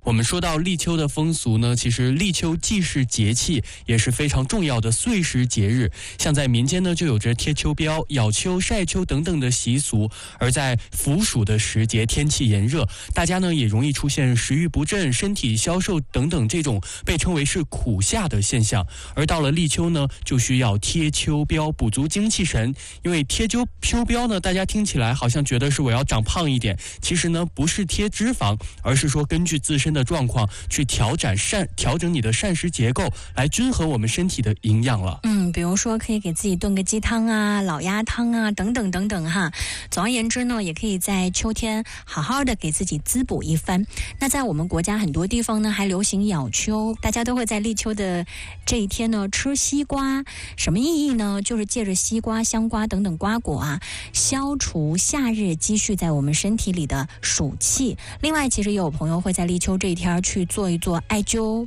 我们说到立秋的风俗呢，其实立秋既是节气，也是非常重要的岁时节日。像在民间呢，就有着贴秋膘、咬秋、晒秋等等的习俗。而在伏暑的时节，天气炎热，大家呢也容易出现食欲不振、身体消瘦等等这种被称为是苦夏的现象。而到了立秋呢，就需要贴秋膘，补足精气神。因为贴秋膘呢，大家听起来好像觉得是我要长胖一点，其实呢不是贴脂肪，而是说根据自身的状况去调整你的膳食结构，来均衡我们身体的营养了。 比如说可以给自己炖个鸡汤啊、老鸭汤啊等等等等哈。总而言之呢，也可以在秋天好好的给自己滋补一番。那在我们国家很多地方呢，还流行咬秋，大家都会在立秋的这一天呢吃西瓜。什么意义呢？就是借着西瓜、香瓜等等瓜果啊，消除夏日积蓄在我们身体里的暑气。另外，其实也有朋友会在立秋这一天去做一做艾灸，